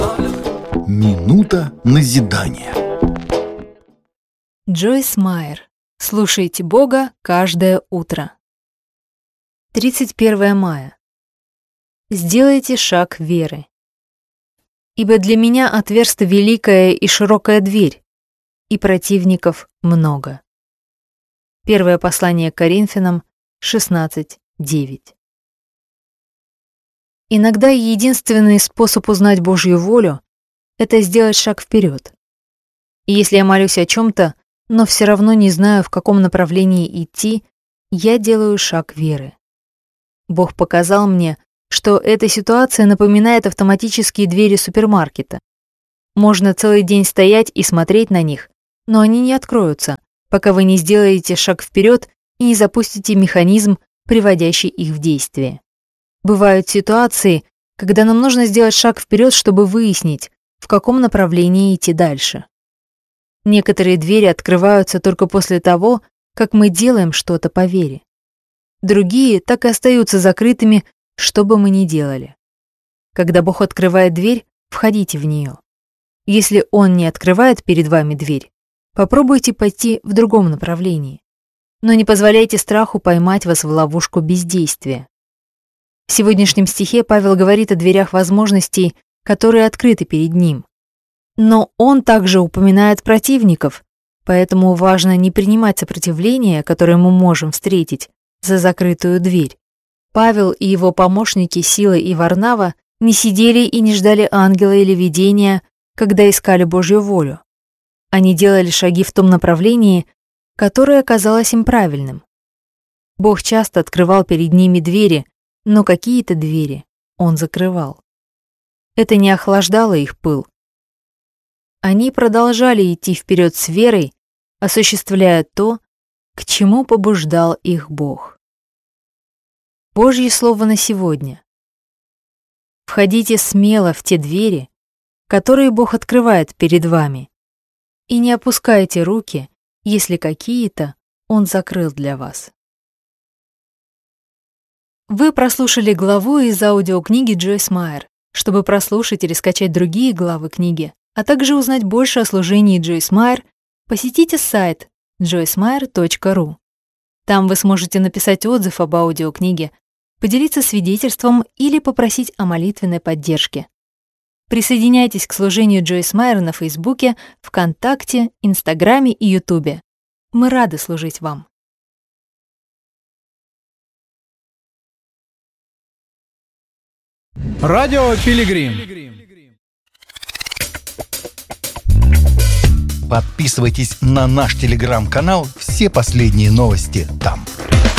Минута назидания. Джойс Майер. Слушайте Бога каждое утро. 31 мая. Сделайте шаг веры. Ибо для меня отверста великая и широкая дверь, и противников много. Первое послание к Коринфянам 16:9. Иногда единственный способ узнать Божью волю — это сделать шаг вперед. И если я молюсь о чем-то, но все равно не знаю, в каком направлении идти, я делаю шаг веры. Бог показал мне, что эта ситуация напоминает автоматические двери супермаркета. Можно целый день стоять и смотреть на них, но они не откроются, пока вы не сделаете шаг вперед и не запустите механизм, приводящий их в действие. Бывают ситуации, когда нам нужно сделать шаг вперед, чтобы выяснить, в каком направлении идти дальше. Некоторые двери открываются только после того, как мы делаем что-то по вере. Другие так и остаются закрытыми, что бы мы ни делали. Когда Бог открывает дверь, входите в нее. Если Он не открывает перед вами дверь, попробуйте пойти в другом направлении. Но не позволяйте страху поймать вас в ловушку бездействия. В сегодняшнем стихе Павел говорит о дверях возможностей, которые открыты перед ним. Но он также упоминает противников, поэтому важно не принимать сопротивление, которое мы можем встретить, за закрытую дверь. Павел и его помощники Сила и Варнава не сидели и не ждали ангела или видения, когда искали Божью волю. Они делали шаги в том направлении, которое казалось им правильным. Бог часто открывал перед ними двери, но какие-то двери Он закрывал. Это не охлаждало их пыл. Они продолжали идти вперед с верой, осуществляя то, к чему побуждал их Бог. Божье слово на сегодня. Входите смело в те двери, которые Бог открывает перед вами, и не опускайте руки, если какие-то Он закрыл для вас. Вы прослушали главу из аудиокниги Джойс Майер. Чтобы прослушать или скачать другие главы книги, а также узнать больше о служении Джойс Майер, посетите сайт joycemeyer.ru. Там вы сможете написать отзыв об аудиокниге, поделиться свидетельством или попросить о молитвенной поддержке. Присоединяйтесь к служению Джойс Майер на Фейсбуке, ВКонтакте, Инстаграме и Ютубе. Мы рады служить вам. Радио Пилигрим. Подписывайтесь на наш телеграм-канал, все последние новости там.